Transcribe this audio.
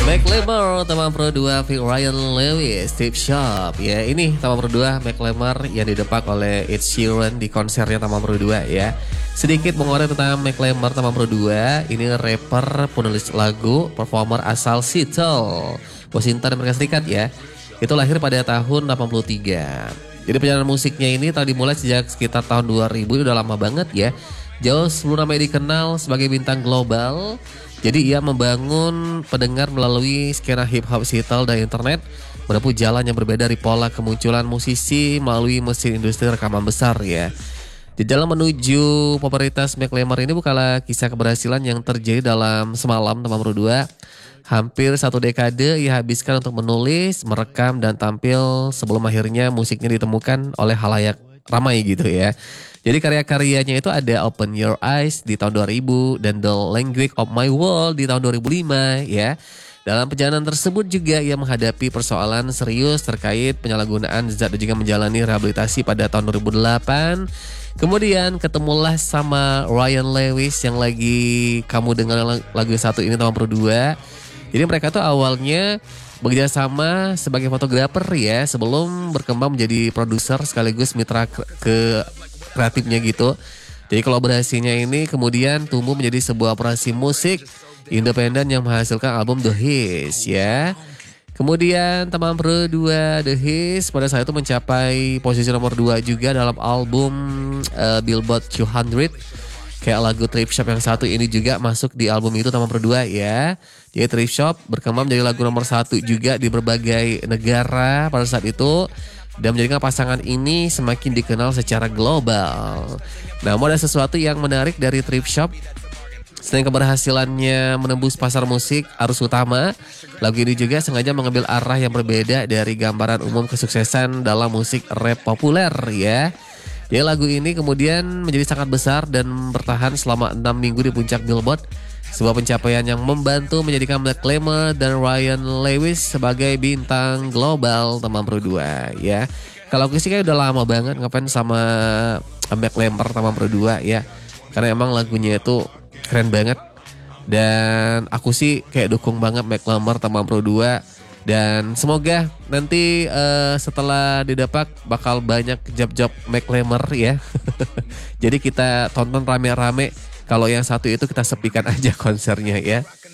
McLemore, teman Pro 2 Vic Ryan Lewis, Tip Shop. Ya ini teman Pro 2 McLemore yang didepak oleh Ed Sheeran di konsernya teman Pro 2 ya. Sedikit mengorek tentang McLemore teman Pro 2. Ini rapper, penulis lagu, performer asal Seattle, Washington, Amerika Serikat ya. Itu lahir pada tahun 83. Jadi perjalanan musiknya ini telah dimulai sejak sekitar tahun 2000, udah lama banget ya. Jauh sebelum namanya dikenal sebagai bintang global. Jadi ia membangun pendengar melalui skena hip hop Seattle dan internet, menempuh jalan yang berbeda dari pola kemunculan musisi melalui mesin industri rekaman besar ya. Di dalam menuju popularitas McLemore ini bukanlah kisah keberhasilan yang terjadi dalam semalam teman Pro 2. Hampir 1 dekade ia habiskan untuk menulis, merekam dan tampil sebelum akhirnya musiknya ditemukan oleh halayak ramai gitu ya. Jadi karya-karyanya itu ada Open Your Eyes di tahun 2000 dan The Language of My World di tahun 2005 ya. Dalam perjalanan tersebut juga ia menghadapi persoalan serius terkait penyalahgunaan zat dan juga menjalani rehabilitasi pada tahun 2008. Kemudian ketemulah sama Ryan Lewis yang lagi kamu dengar lagu satu ini teman Pro 2. Jadi mereka tuh awalnya bekerja sama sebagai fotografer ya sebelum berkembang menjadi produser sekaligus mitra kreatifnya gitu. Jadi kolaborasinya ini kemudian tumbuh menjadi sebuah operasi musik independen yang menghasilkan album The Hits ya. Kemudian teman Pro 2 The Hits pada saat itu mencapai posisi nomor 2 juga dalam album Billboard 200. Kayak lagu Thrift Shop yang satu ini juga masuk di album itu teman Pro 2 ya. Jadi Thrift Shop berkembang menjadi lagu nomor 1 juga di berbagai negara pada saat itu. Dan menjadikan pasangan ini semakin dikenal secara global. Namun ada sesuatu yang menarik dari Thrift Shop. Selain keberhasilannya menembus pasar musik arus utama, lagu ini juga sengaja mengambil arah yang berbeda dari gambaran umum kesuksesan dalam musik rap populer ya. Jadi lagu ini kemudian menjadi sangat besar dan bertahan selama 6 minggu di puncak Billboard. Sebuah pencapaian yang membantu menjadikan McLemore dan Ryan Lewis sebagai bintang global teman Pro 2 ya. Kalau aku sih kayak udah lama banget ngapain sama McLemore teman Pro 2 ya. Karena emang lagunya itu keren banget. Dan aku sih kayak dukung banget McLemore teman Pro 2. Dan semoga nanti setelah didapat bakal banyak job-job McLemore ya. Jadi kita tonton rame-rame. Kalau yang satu itu kita sepikan aja konsernya ya.